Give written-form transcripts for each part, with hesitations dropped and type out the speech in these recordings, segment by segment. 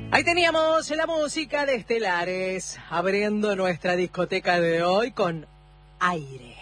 Ahí teníamos la música de Estelares, abriendo nuestra discoteca de hoy con Aire.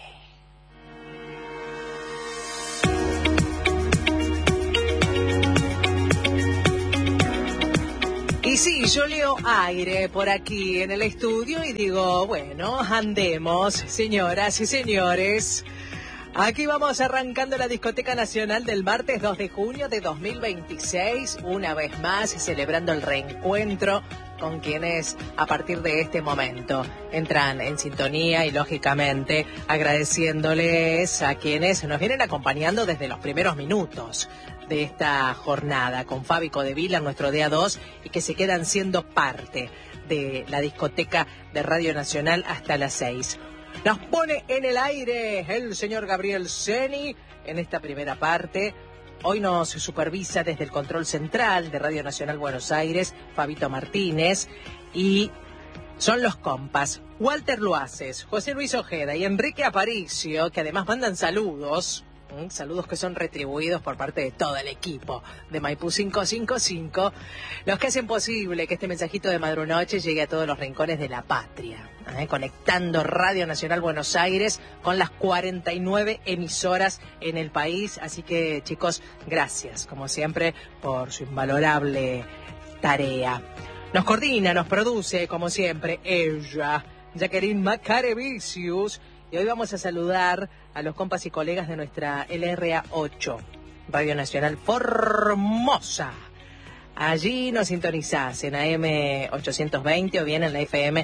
Y sí, yo leo Aire por aquí en el estudio y digo, bueno, andemos, señoras y señores. Aquí vamos arrancando la Discoteca Nacional del martes 2 de junio de 2026, una vez más celebrando el reencuentro con quienes a partir de este momento entran en sintonía y lógicamente agradeciéndoles a quienes nos vienen acompañando desde los primeros minutos de esta jornada con Fabi Codevila, nuestro día 2, y que se quedan siendo parte de la discoteca de Radio Nacional hasta las 6. Nos pone en el aire el señor Gabriel Ceni en esta primera parte. Hoy nos supervisa desde el control central de Radio Nacional Buenos Aires, Fabito Martínez, y son los compas Walter Luaces, José Luis Ojeda y Enrique Aparicio, que además mandan saludos. Saludos que son retribuidos por parte de todo el equipo de Maipú 555, los que hacen posible que este mensajito de Madrunoche llegue a todos los rincones de la patria, conectando Radio Nacional Buenos Aires con las 49 emisoras en el país. Así que, chicos, gracias, como siempre, por su invalorable tarea. Nos coordina, nos produce, como siempre, ella, Jacqueline Macarevicius. Y hoy vamos a saludar a los compas y colegas de nuestra LRA 8, Radio Nacional Formosa. Allí nos sintonizás en AM 820 o bien en la FM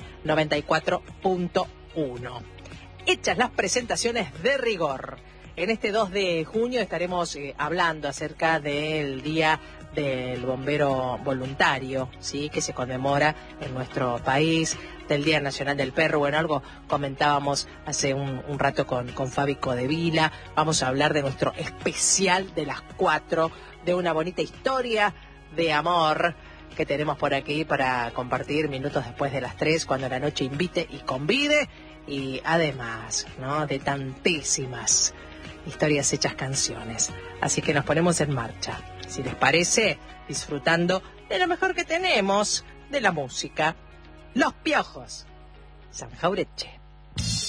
94.1. Hechas las presentaciones de rigor, en este 2 de junio estaremos hablando acerca del Día del Bombero Voluntario, ¿sí?, que se conmemora en nuestro país, del Día Nacional del Perro. Bueno, algo comentábamos hace un rato con Fabi Codevila. Vamos a hablar de nuestro especial de las 4, de una bonita historia de amor que tenemos por aquí para compartir minutos después de las 3, cuando la noche invite y convide, y además, ¿no?, de tantísimas historias hechas canciones. Así que nos ponemos en marcha, si les parece, disfrutando de lo mejor que tenemos, de la música. Los Piojos, San Jauretche.